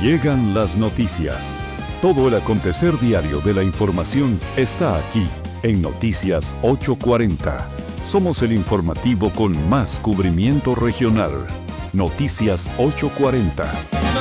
Llegan las noticias. Todo el acontecer diario de la información está aquí, en Noticias 840. Somos el informativo con más cubrimiento regional. Noticias 840.